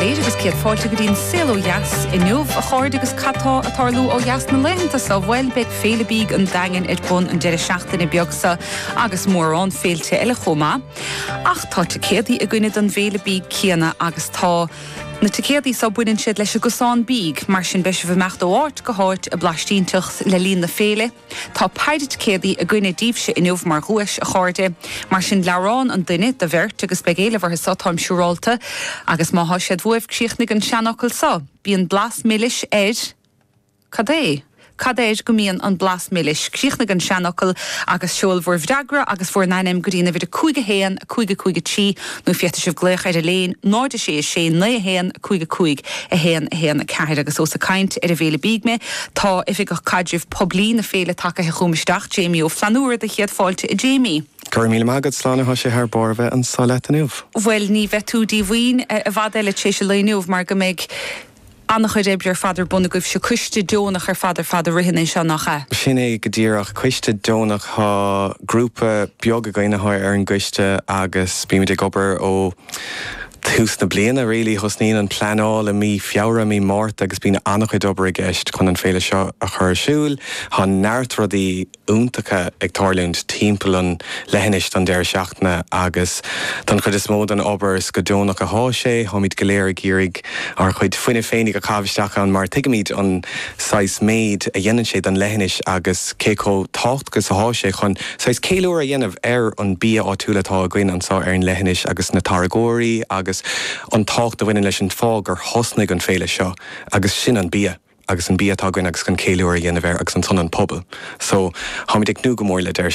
léir agus céad fáilte go dtíon saoil ó dheas I nuamh a cháird agus catá a tarlú ó dheas na leanta sa bhfuil beag féle bíg an dagan ar bun an deire seachtain I beagsa agus mórrán féilte eile chomá. Ach tá te céadaí a gcuine don féle bíg céanna agus tá na te céadaí sa buinn siad leis a gosán bíg mar sin beis bh mecht óáirt go háirt a blastíntucht le líon na féle. Tá paide te céadaí a gcuine díobse I nuamh mar ruis a cháirde mar sin lerán an duine de bhirt agus begéile bhar satáim siúrálta agus má há siad bhuamh csiachnig an seanachil sa. Bhí an blas milliis éid cadé. Cadéid go míon an blas milliis csiachnig an seanachil agus seoil bhór bhdeagra agus bhór naim go dtíana bhid a chuige héan a chuige tí nó fiata sibh gléach ar a léin náide sé sé na héan a chuig a héan a ceir agus os a caint ar a bhéle bígme tá if go cadjih poblí na féle take he chumisteach Jamie ó flanúir a chiad fáilte I Jamie. Gur míle magad slána há sé haar borbe an sálet anuv. Well ní vetú dí bhuiin a bhd eile sé se leúh mar go méid annach chuid ar fadar buna goibh se cuiste dónach ar fadar rihin in seo nach Sin é go ddíach cuiste dónach há grúpa beag a gaine ar an gcuiste agus bíimi ag obair ó thuús na bliana rilí hosnín an planáil a mí fiabhra mí máirt agus bína annach chuid obair a gceist chun an féile seo a chur siúil há neart rudaí úntacha ag tarlúnt timpeall an lehanist an deir seachna agus don chud is mód an obair go dónach a há sé hámid go léir gírig ar chuid fuine féinnig a cabhaisteach an mar tuigemíid an 6 méid a dhéanann sé an lehanis agus céó tácht gus a há sé chun 6 céúir a dhéanamh ar an bí átúlatá a gcuin ansá ar an lehanis agus na targóirí agus an tácht a bhaine leis an fág ar hosnig an féile seo agus sin an bí agus an bí atá gcuin agus an céúir a dhéanamh agus an son an pobl. So hámid ag nú go mór le